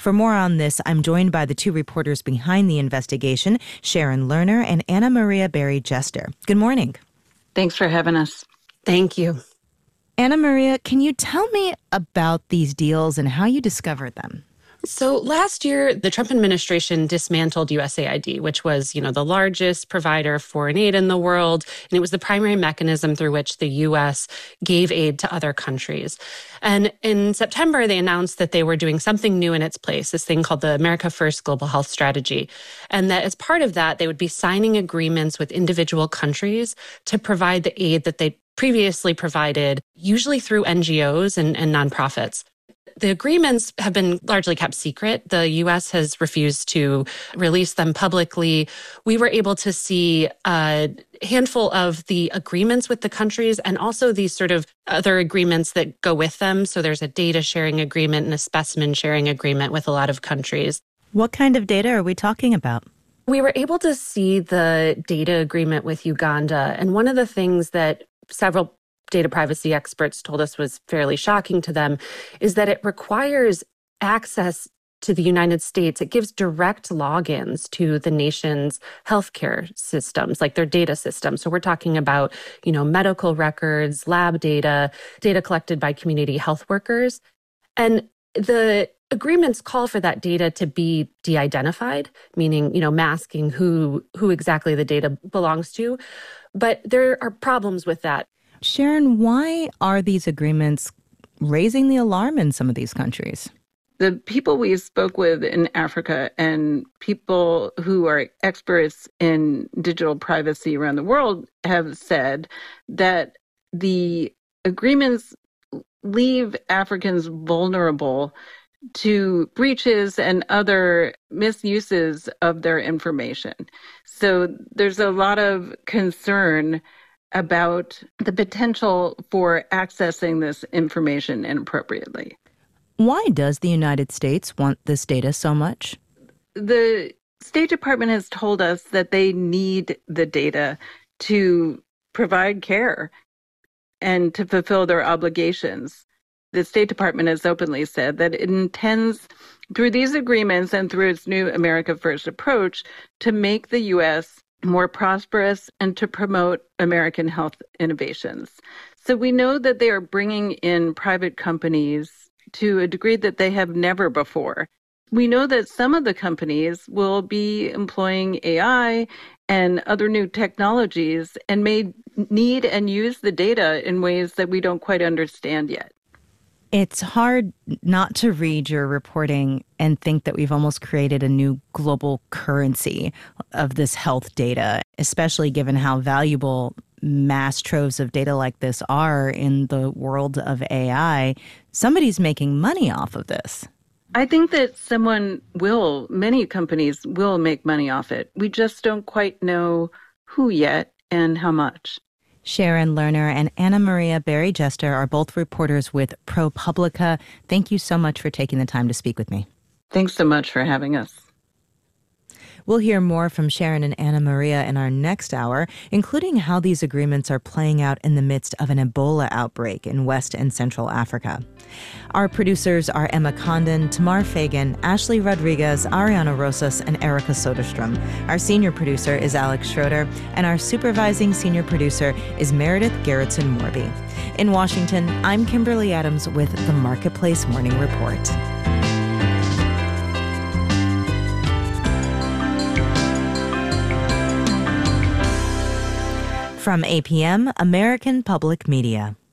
For more on this, I'm joined by the two reporters behind the investigation, Sharon Lerner and Anna Maria Berry-Jester. Good morning. Thanks for having us. Thank you. Anna Maria, can you tell me about these deals and how you discovered them? So last year, the Trump administration dismantled USAID, which was, the largest provider of foreign aid in the world. And it was the primary mechanism through which the U.S. gave aid to other countries. And in September, they announced that they were doing something new in its place, this thing called the America First Global Health Strategy. And that as part of that, they would be signing agreements with individual countries to provide the aid that they previously provided, usually through NGOs and nonprofits. The agreements have been largely kept secret. The U.S. has refused to release them publicly. We were able to see a handful of the agreements with the countries and also these sort of other agreements that go with them. So there's a data sharing agreement and a specimen sharing agreement with a lot of countries. What kind of data are we talking about? We were able to see the data agreement with Uganda. And one of the things that several data privacy experts told us was fairly shocking to them is that it requires access to the United States. It gives direct logins to the nation's healthcare systems, like their data systems. So we're talking about, medical records, lab data, data collected by community health workers. And the agreements call for that data to be de-identified, meaning, masking who exactly the data belongs to. But there are problems with that. Sharon, why are these agreements raising the alarm in some of these countries? The people we spoke with in Africa and people who are experts in digital privacy around the world have said that the agreements leave Africans vulnerable to breaches and other misuses of their information. So there's a lot of concern about the potential for accessing this information inappropriately. Why does the United States want this data so much? The State Department has told us that they need the data to provide care and to fulfill their obligations. The State Department has openly said that it intends, through these agreements and through its new America First approach, to make the U.S. more prosperous and to promote American health innovations. So we know that they are bringing in private companies to a degree that they have never before. We know that some of the companies will be employing AI and other new technologies and may need and use the data in ways that we don't quite understand yet. It's hard not to read your reporting and think that we've almost created a new global currency of this health data, especially given how valuable mass troves of data like this are in the world of AI. Somebody's making money off of this. I think that many companies will make money off it. We just don't quite know who yet and how much. Sharon Lerner and Anna Maria Berry-Jester are both reporters with ProPublica. Thank you so much for taking the time to speak with me. Thanks so much for having us. We'll hear more from Sharon and Anna Maria in our next hour, including how these agreements are playing out in the midst of an Ebola outbreak in West and Central Africa. Our producers are Emma Condon, Tamar Fagan, Ashley Rodriguez, Ariana Rosas, and Erica Soderstrom. Our senior producer is Alex Schroeder, and our supervising senior producer is Meredith Gerritsen-Morby. In Washington, I'm Kimberly Adams with the Marketplace Morning Report. From APM, American Public Media.